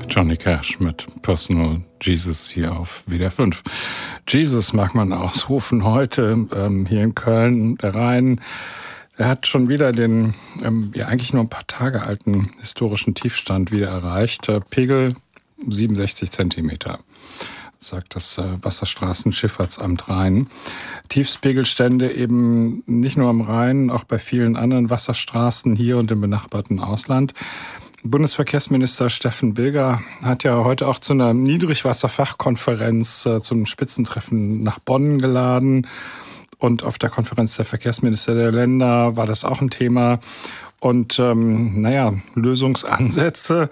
Johnny Cash mit Personal Jesus hier auf WDR 5. Jesus mag man ausrufen heute hier in Köln, der Rhein. Er hat schon wieder den eigentlich nur ein paar Tage alten historischen Tiefstand wieder erreicht. Pegel 67 Zentimeter, sagt das Wasserstraßenschifffahrtsamt Rhein. Tiefstpegelstände eben nicht nur am Rhein, auch bei vielen anderen Wasserstraßen hier und im benachbarten Ausland. Bundesverkehrsminister Steffen Bilger hat ja heute auch zu einer Niedrigwasserfachkonferenz zum Spitzentreffen nach Bonn geladen. Und auf der Konferenz der Verkehrsminister der Länder war das auch ein Thema. Und Lösungsansätze,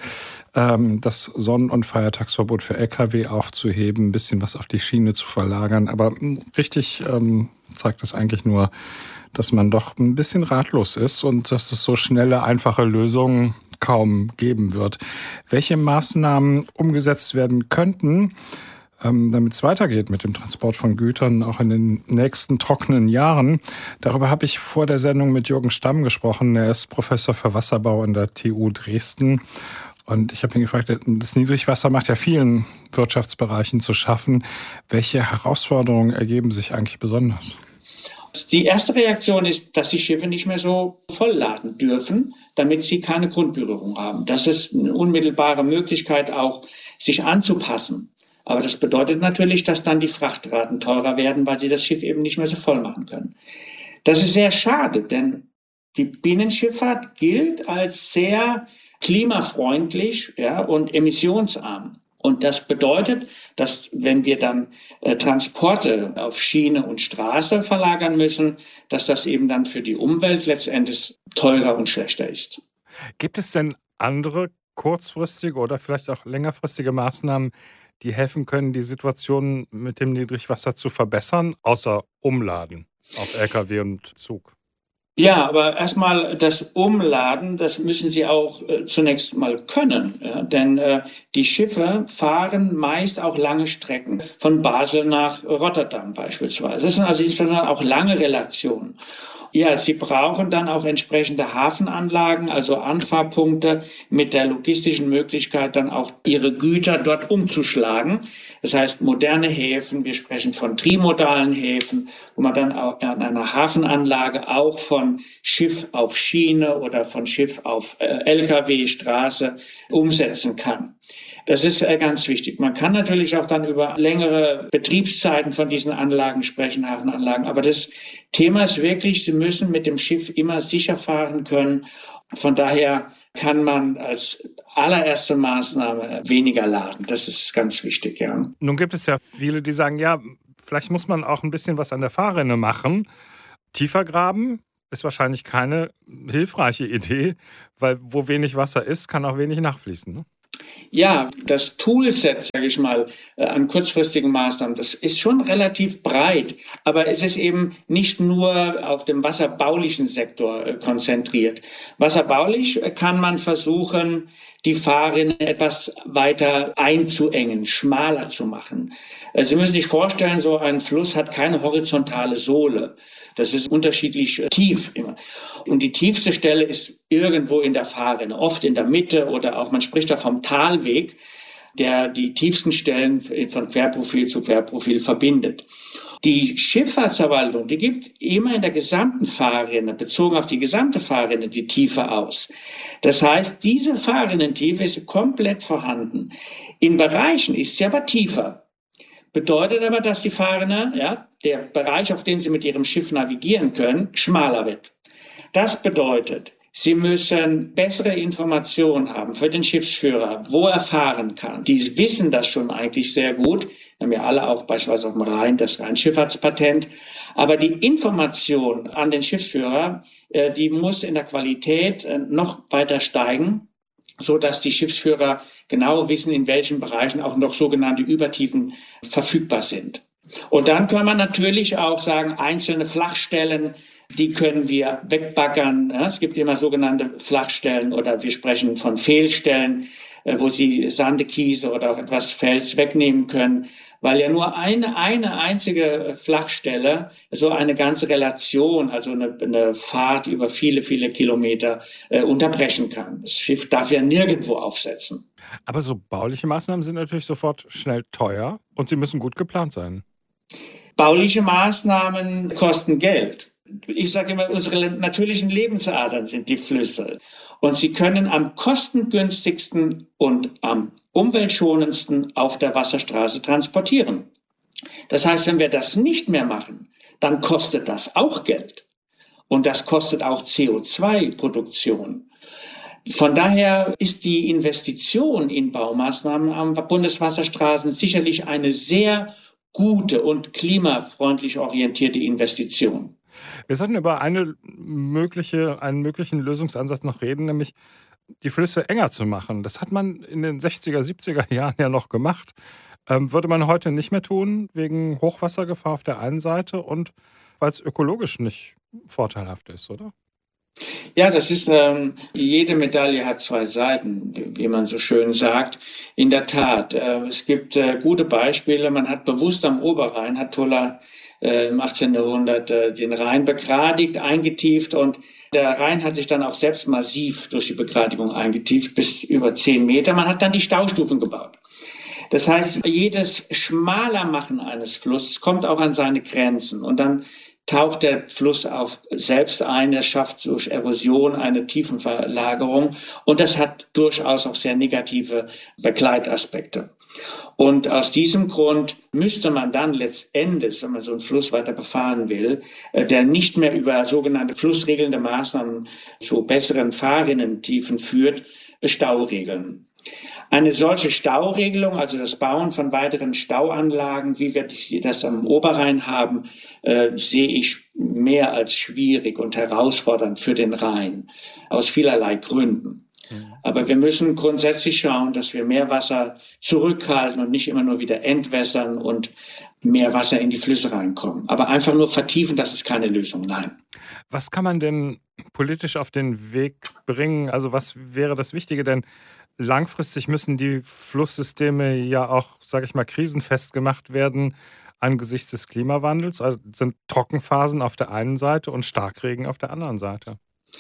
das Sonnen- und Feiertagsverbot für Lkw aufzuheben, ein bisschen was auf die Schiene zu verlagern. Aber richtig zeigt das eigentlich nur, dass man doch ein bisschen ratlos ist und dass es so schnelle, einfache Lösungen kaum geben wird. Welche Maßnahmen umgesetzt werden könnten, damit es weitergeht mit dem Transport von Gütern auch in den nächsten trockenen Jahren. Darüber habe ich vor der Sendung mit Jürgen Stamm gesprochen. Er ist Professor für Wasserbau an der TU Dresden. Und ich habe ihn gefragt, das Niedrigwasser macht ja vielen Wirtschaftsbereichen zu schaffen. Welche Herausforderungen ergeben sich eigentlich besonders? Die erste Reaktion ist, dass die Schiffe nicht mehr so vollladen dürfen, damit sie keine Grundberührung haben. Das ist eine unmittelbare Möglichkeit auch, sich anzupassen. Aber das bedeutet natürlich, dass dann die Frachtraten teurer werden, weil sie das Schiff eben nicht mehr so voll machen können. Das ist sehr schade, denn die Binnenschifffahrt gilt als sehr klimafreundlich, und emissionsarm. Und das bedeutet, dass wenn wir dann Transporte auf Schiene und Straße verlagern müssen, dass das eben dann für die Umwelt letztendlich teurer und schlechter ist. Gibt es denn andere kurzfristige oder vielleicht auch längerfristige Maßnahmen, die helfen können, die Situation mit dem Niedrigwasser zu verbessern, außer Umladen auf Lkw und Zug? Ja, aber erstmal das Umladen, das müssen Sie auch zunächst mal können. Ja? Denn die Schiffe fahren meist auch lange Strecken, von Basel nach Rotterdam beispielsweise. Das sind also insbesondere auch lange Relationen. Ja, sie brauchen dann auch entsprechende Hafenanlagen, also Anfahrpunkte mit der logistischen Möglichkeit, dann auch ihre Güter dort umzuschlagen. Das heißt, moderne Häfen, wir sprechen von trimodalen Häfen, wo man dann auch an einer Hafenanlage auch von Schiff auf Schiene oder von Schiff auf Lkw, Straße umsetzen kann. Das ist ganz wichtig. Man kann natürlich auch dann über längere Betriebszeiten von diesen Anlagen sprechen, Hafenanlagen. Aber das Thema ist wirklich, sie müssen mit dem Schiff immer sicher fahren können. Von daher kann man als allererste Maßnahme weniger laden. Das ist ganz wichtig, ja. Nun gibt es ja viele, die sagen, ja, vielleicht muss man auch ein bisschen was an der Fahrrinne machen. Tiefer graben ist wahrscheinlich keine hilfreiche Idee, weil wo wenig Wasser ist, kann auch wenig nachfließen, ne? Ja, das Toolset, sage ich mal, an kurzfristigen Maßnahmen, das ist schon relativ breit. Aber es ist eben nicht nur auf dem wasserbaulichen Sektor konzentriert. Wasserbaulich kann man versuchen, die Fahrrinne etwas weiter einzuengen, schmaler zu machen. Sie müssen sich vorstellen, so ein Fluss hat keine horizontale Sohle. Das ist unterschiedlich tief immer. Und die tiefste Stelle ist irgendwo in der Fahrrinne, oft in der Mitte oder auch, man spricht da vom Talweg, der die tiefsten Stellen von Querprofil zu Querprofil verbindet. Die Schifffahrtsverwaltung, die gibt immer in der gesamten Fahrrinne, bezogen auf die gesamte Fahrrinne, die Tiefe aus. Das heißt, diese Fahrrinnentiefe ist komplett vorhanden. In Bereichen ist sie aber tiefer. Bedeutet aber, dass die Fahrrinne, der Bereich, auf dem sie mit ihrem Schiff navigieren können, schmaler wird. Das bedeutet, sie müssen bessere Informationen haben für den Schiffsführer, wo er fahren kann. Die wissen das schon eigentlich sehr gut. Wir haben ja alle auch beispielsweise auf dem Rhein das Rheinschifffahrtspatent. Aber die Information an den Schiffsführer, die muss in der Qualität noch weiter steigen, so dass die Schiffsführer genau wissen, in welchen Bereichen auch noch sogenannte Übertiefen verfügbar sind. Und dann kann man natürlich auch sagen, einzelne Flachstellen Die können wir wegbaggern. Ja, es gibt immer sogenannte Flachstellen oder wir sprechen von Fehlstellen, wo Sie Sande, Kiese oder auch etwas Fels wegnehmen können, weil ja nur eine einzige Flachstelle so eine ganze Relation, also eine Fahrt über viele, viele Kilometer unterbrechen kann. Das Schiff darf ja nirgendwo aufsetzen. Aber so bauliche Maßnahmen sind natürlich sofort schnell teuer und sie müssen gut geplant sein. Bauliche Maßnahmen kosten Geld. Ich sage immer, unsere natürlichen Lebensadern sind die Flüsse. Und sie können am kostengünstigsten und am umweltschonendsten auf der Wasserstraße transportieren. Das heißt, wenn wir das nicht mehr machen, dann kostet das auch Geld. Und das kostet auch CO2-Produktion. Von daher ist die Investition in Baumaßnahmen am Bundeswasserstraßen sicherlich eine sehr gute und klimafreundlich orientierte Investition. Wir sollten über einen möglichen Lösungsansatz noch reden, nämlich die Flüsse enger zu machen. Das hat man in den 60er, 70er Jahren ja noch gemacht. Würde man heute nicht mehr tun, wegen Hochwassergefahr auf der einen Seite und weil es ökologisch nicht vorteilhaft ist, oder? Ja, das ist, jede Medaille hat zwei Seiten, wie man so schön sagt. In der Tat, es gibt gute Beispiele. Man hat bewusst am Oberrhein, hat Tulla im 18. Jahrhundert den Rhein begradigt, eingetieft und der Rhein hat sich dann auch selbst massiv durch die Begradigung eingetieft, bis über 10 Meter. Man hat dann die Staustufen gebaut. Das heißt, jedes Schmalermachen eines Flusses kommt auch an seine Grenzen und dann taucht der Fluss auf selbst ein, er schafft durch Erosion eine Tiefenverlagerung und das hat durchaus auch sehr negative Begleitaspekte. Und aus diesem Grund müsste man dann letztendlich, wenn man so einen Fluss weiter befahren will, der nicht mehr über sogenannte flussregelnde Maßnahmen zu besseren Fahrrinnentiefen führt, Stau regeln. Eine solche Stauregelung, also das Bauen von weiteren Stauanlagen, wie wir das am Oberrhein haben, sehe ich mehr als schwierig und herausfordernd für den Rhein, aus vielerlei Gründen. Aber wir müssen grundsätzlich schauen, dass wir mehr Wasser zurückhalten und nicht immer nur wieder entwässern und mehr Wasser in die Flüsse reinkommen. Aber einfach nur vertiefen, das ist keine Lösung, nein. Was kann man denn politisch auf den Weg bringen? Also was wäre das Wichtige? Denn langfristig müssen die Flusssysteme ja auch, sage ich mal, krisenfest gemacht werden angesichts des Klimawandels. Also sind Trockenphasen auf der einen Seite und Starkregen auf der anderen Seite.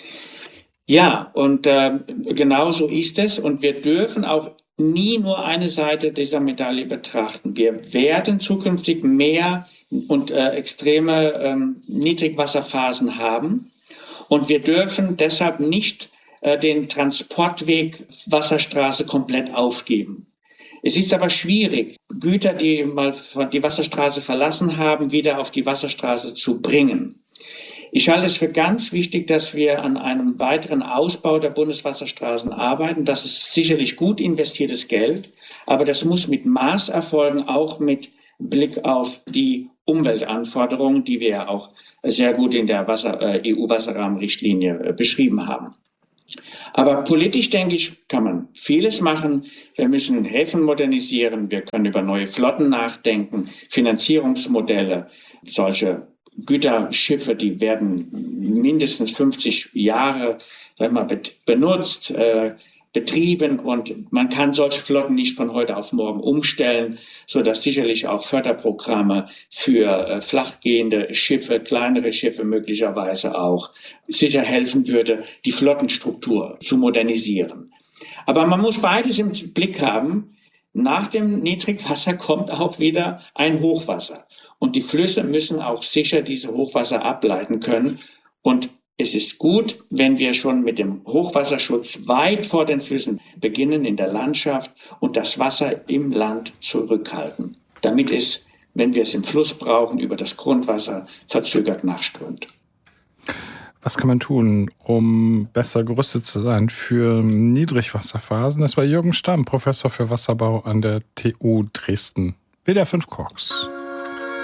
Ja, und genau so ist es. Und wir dürfen auch nie nur eine Seite dieser Medaille betrachten. Wir werden zukünftig mehr und extreme Niedrigwasserphasen haben. Und wir dürfen deshalb nicht den Transportweg Wasserstraße komplett aufgeben. Es ist aber schwierig, Güter, die mal die Wasserstraße verlassen haben, wieder auf die Wasserstraße zu bringen. Ich halte es für ganz wichtig, dass wir an einem weiteren Ausbau der Bundeswasserstraßen arbeiten. Das ist sicherlich gut investiertes Geld, aber das muss mit Maß erfolgen, auch mit Blick auf die Umweltanforderungen, die wir ja auch sehr gut in der EU-Wasserrahmenrichtlinie beschrieben haben. Aber politisch, denke ich, kann man vieles machen. Wir müssen Häfen modernisieren, wir können über neue Flotten nachdenken, Finanzierungsmodelle, solche Güterschiffe, die werden mindestens 50 Jahre benutzt, betrieben und man kann solche Flotten nicht von heute auf morgen umstellen, so dass sicherlich auch Förderprogramme für flachgehende Schiffe, kleinere Schiffe möglicherweise auch sicher helfen würde, die Flottenstruktur zu modernisieren. Aber man muss beides im Blick haben. Nach dem Niedrigwasser kommt auch wieder ein Hochwasser. Und die Flüsse müssen auch sicher diese Hochwasser ableiten können. Und es ist gut, wenn wir schon mit dem Hochwasserschutz weit vor den Flüssen beginnen in der Landschaft und das Wasser im Land zurückhalten, damit es, wenn wir es im Fluss brauchen, über das Grundwasser verzögert nachströmt. Was kann man tun, um besser gerüstet zu sein für Niedrigwasserphasen? Das war Jürgen Stamm, Professor für Wasserbau an der TU Dresden. WDR 5 Quarks.